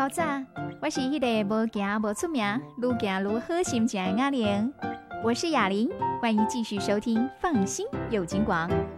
较早，我是迄个无行无出名，愈行愈好心情的雅玲。我是雅玲，欢迎继续收听《放心有金广》。